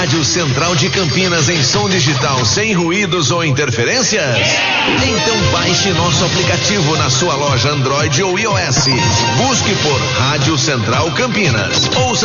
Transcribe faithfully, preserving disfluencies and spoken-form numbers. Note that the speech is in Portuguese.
Rádio Central de Campinas em som digital sem ruídos ou interferências? Então baixe nosso aplicativo na sua loja Android ou iOS. Busque por Rádio Central Campinas. Ouça